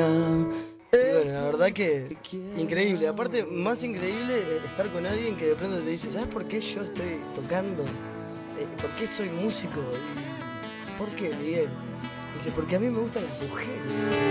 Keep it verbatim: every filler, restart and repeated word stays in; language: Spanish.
Y bueno, la verdad que increíble. Aparte, más increíble eh, estar con alguien que de pronto te dice, ¿sabes por qué yo estoy tocando? Eh, ¿Por qué soy músico? ¿Y por qué, Miguel? Dice, porque a mí me gustan las mujeres.